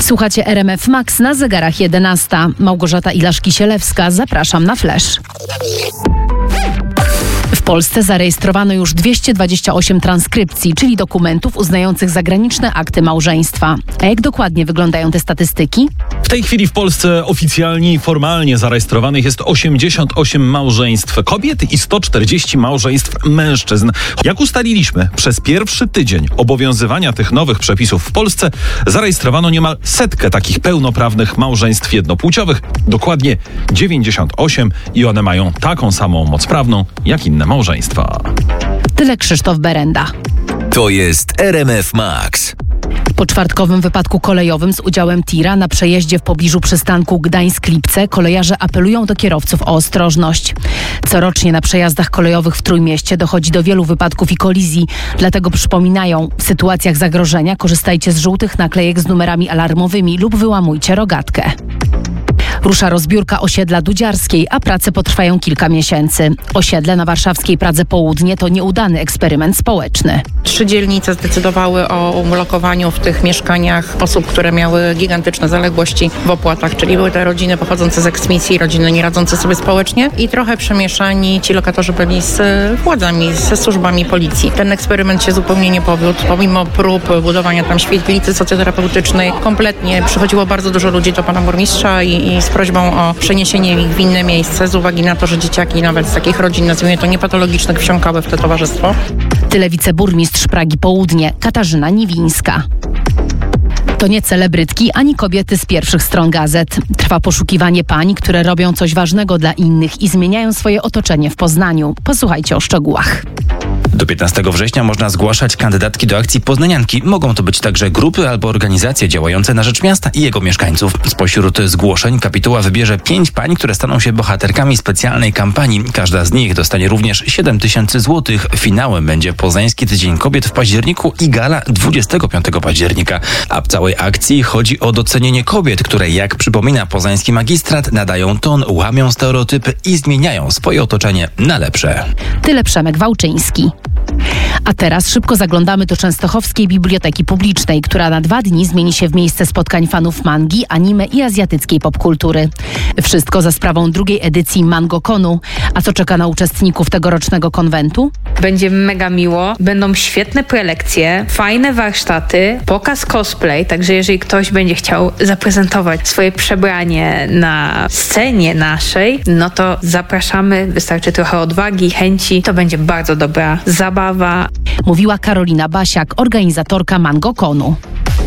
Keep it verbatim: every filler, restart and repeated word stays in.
Słuchacie R M F Max, na zegarach jedenasta. Małgorzata Ilaszki-Sielewska, zapraszam na Flash. W Polsce zarejestrowano już dwieście dwadzieścia osiem transkrypcji, czyli dokumentów uznających zagraniczne akty małżeństwa. A jak dokładnie wyglądają te statystyki? W tej chwili w Polsce oficjalnie i formalnie zarejestrowanych jest osiemdziesiąt osiem małżeństw kobiet i sto czterdzieści małżeństw mężczyzn. Jak ustaliliśmy, przez pierwszy tydzień obowiązywania tych nowych przepisów w Polsce zarejestrowano niemal setkę takich pełnoprawnych małżeństw jednopłciowych, dokładnie dziewięćdziesiąt osiem, i one mają taką samą moc prawną jak inne małżeństwa. Tyle Krzysztof Berenda. To jest R M F Max. Po czwartkowym wypadku kolejowym z udziałem tira na przejeździe w pobliżu przystanku Gdańsk-Lipce kolejarze apelują do kierowców o ostrożność. Corocznie na przejazdach kolejowych w Trójmieście dochodzi do wielu wypadków i kolizji, dlatego przypominają, w sytuacjach zagrożenia korzystajcie z żółtych naklejek z numerami alarmowymi lub wyłamujcie rogatkę. Rusza rozbiórka osiedla Dudziarskiej, a prace potrwają kilka miesięcy. Osiedle na warszawskiej Pradze Południe to nieudany eksperyment społeczny. Trzy dzielnice zdecydowały o umlokowaniu w tych mieszkaniach osób, które miały gigantyczne zaległości w opłatach, czyli były te rodziny pochodzące z eksmisji, rodziny nie radzące sobie społecznie i trochę przemieszani ci lokatorzy byli z władzami, ze służbami policji. Ten eksperyment się zupełnie nie powiódł. Pomimo prób budowania tam świetlicy socjoterapeutycznej, kompletnie przychodziło bardzo dużo ludzi do pana burmistrza i, i z prośbą o przeniesienie ich w inne miejsce z uwagi na to, że dzieciaki nawet z takich rodzin, nazwijmy to niepatologicznych, wsiąkały w to towarzystwo. Tyle wiceburmistrz Pragi Południe, Katarzyna Niwińska. To nie celebrytki ani kobiety z pierwszych stron gazet. Trwa poszukiwanie pań, które robią coś ważnego dla innych i zmieniają swoje otoczenie w Poznaniu. Posłuchajcie o szczegółach. Do piętnastego września można zgłaszać kandydatki do akcji Poznanianki. Mogą to być także grupy albo organizacje działające na rzecz miasta i jego mieszkańców. Spośród zgłoszeń kapituła wybierze pięć pań, które staną się bohaterkami specjalnej kampanii. Każda z nich dostanie również siedem tysięcy złotych. Finałem będzie Poznański Tydzień Kobiet w październiku i gala dwudziestego piątego października. A w całej akcji chodzi o docenienie kobiet, które, jak przypomina poznański magistrat, nadają ton, łamią stereotypy i zmieniają swoje otoczenie na lepsze. Tyle Przemek Wałczyński. A teraz szybko zaglądamy do Częstochowskiej Biblioteki Publicznej, która na dwa dni zmieni się w miejsce spotkań fanów mangi, anime i azjatyckiej popkultury. Wszystko za sprawą drugiej edycji MangoConu. A co czeka na uczestników tegorocznego konwentu? Będzie mega miło, będą świetne prelekcje, fajne warsztaty, pokaz cosplay, także jeżeli ktoś będzie chciał zaprezentować swoje przebranie na scenie naszej, no to zapraszamy, wystarczy trochę odwagi, chęci, to będzie bardzo dobra zabawa. Mówiła Karolina Basiak, organizatorka MangoConu.